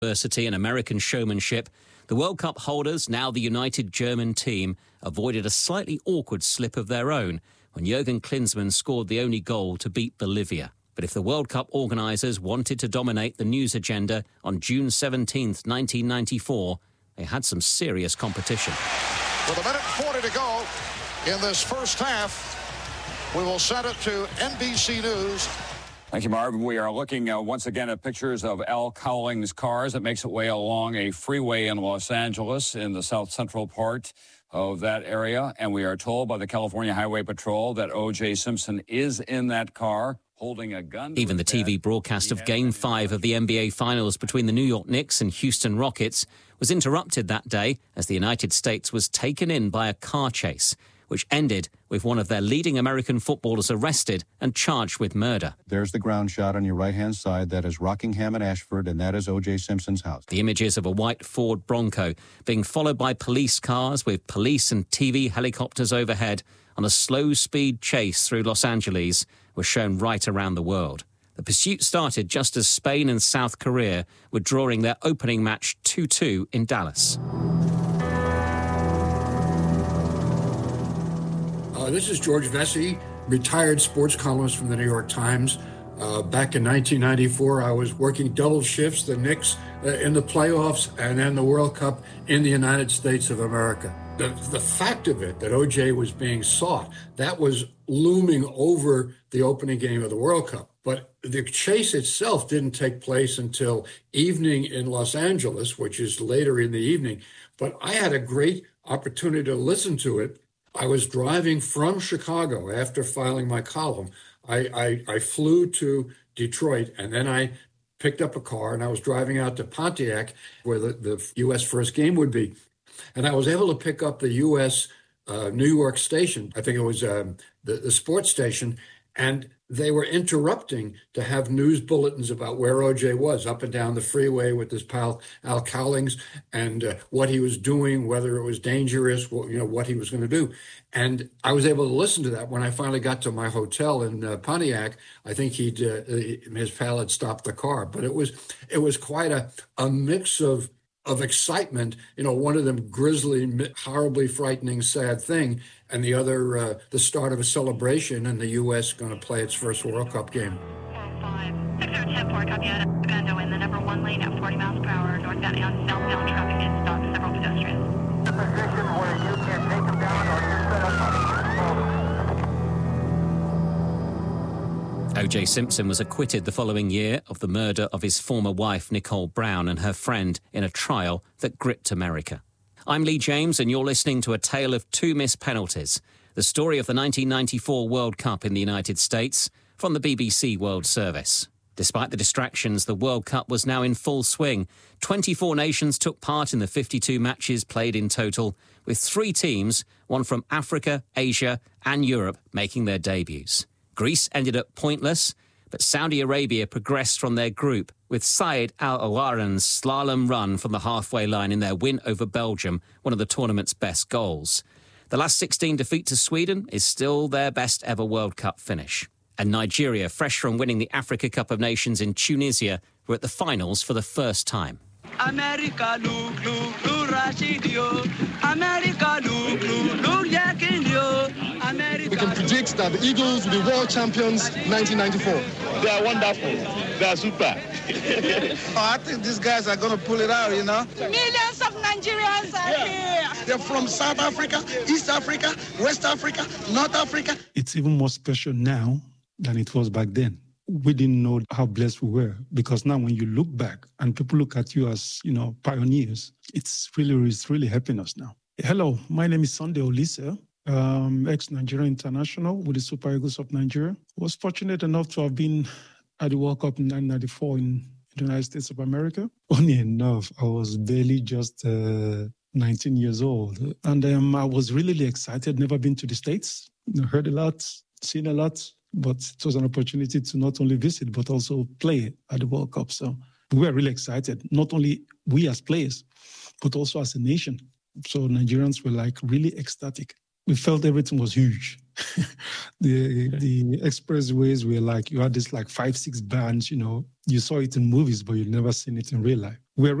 diversity and American showmanship, the World Cup holders, now the United German team, avoided a slightly awkward slip of their own when Jurgen Klinsmann scored the only goal to beat Bolivia. But if the World Cup organisers wanted to dominate the news agenda on June 17th, 1994, they had some serious competition. With a minute 40 to go in this first half, we will send it to NBC News. Thank you, Marv. We are looking once again at pictures of Al Cowling's cars. It makes its way along a freeway in Los Angeles in the south central part of that area. And we are told by the California Highway Patrol that O.J. Simpson is in that car holding a gun. Even the TV broadcast of Game 5 of the NBA Finals between the New York Knicks and Houston Rockets was interrupted that day as the United States was taken in by a car chase, which ended with one of their leading American footballers arrested and charged with murder. There's the ground shot on your right-hand side. That is Rockingham and Ashford, and that is O.J. Simpson's house. The images of a white Ford Bronco being followed by police cars with police and TV helicopters overhead on a slow-speed chase through Los Angeles were shown right around the world. The pursuit started just as Spain and South Korea were drawing their opening match 2-2 in Dallas. This is George Vesey, retired sports columnist from the New York Times. Back in 1994, I was working double shifts, the Knicks in the playoffs and then the World Cup in the United States of America. The fact of it, that O.J. was being sought, that was looming over the opening game of the World Cup. But the chase itself didn't take place until evening in Los Angeles, which is later in the evening. But I had a great opportunity to listen to it. I was driving from Chicago after filing my column. I flew to Detroit, and then I picked up a car, and I was driving out to Pontiac, where the U.S. first game would be. And I was able to pick up the U.S. New York station. I think it was the sports station, and they were interrupting to have news bulletins about where O.J. was, up and down the freeway with his pal Al Cowlings, and what he was doing, whether it was dangerous, what he was going to do. And I was able to listen to that. When I finally got to my hotel in Pontiac, I think his pal had stopped the car. But it was quite a mix of excitement, one of them grisly, horribly frightening, sad thing, and the other, the start of a celebration, and the U.S. going to play its first World Cup game. 6010 copy out of Bando in the number 1 lane at 40 miles per hour, northbound and southbound traffic is stopped, several pedestrians. The position where you can take them down or you're set up on the O.J. Simpson was acquitted the following year of the murder of his former wife, Nicole Brown, and her friend in a trial that gripped America. I'm Lee James, and you're listening to A Tale of Two Missed Penalties, the story of the 1994 World Cup in the United States from the BBC World Service. Despite the distractions, the World Cup was now in full swing. 24 nations took part in the 52 matches played in total, with 3 teams, one from Africa, Asia and Europe, making their debuts. Greece ended up pointless, but Saudi Arabia progressed from their group, with Saeed Al Awaran's slalom run from the halfway line in their win over Belgium, one of the tournament's best goals. The last 16 defeat to Sweden is still their best ever World Cup finish. And Nigeria, fresh from winning the Africa Cup of Nations in Tunisia, were at the finals for the first time. America, look, Rashidio. America, look, Yakinio. We can predict that the Eagles will be world champions 1994. They are wonderful. They are super. I think these guys are going to pull it out, Millions of Nigerians are here. They're from South Africa, East Africa, West Africa, North Africa. It's even more special now than it was back then. We didn't know how blessed we were, because now when you look back and people look at you as, pioneers, it's really helping us now. Hello, my name is Sunday Olise, ex-Nigeria international with the Super Eagles of Nigeria. I was fortunate enough to have been at the World Cup in 1994 in the United States of America. Funny enough, I was barely just 19 years old. And I was really excited, never been to the States. Heard a lot, seen a lot. But it was an opportunity to not only visit, but also play at the World Cup. So we were really excited, not only we as players, but also as a nation. So Nigerians were really ecstatic. we felt everything was huge. the expressways were like, you had this like 5-6 bands, you know, you saw it in movies, but you'd never seen it in real life. We're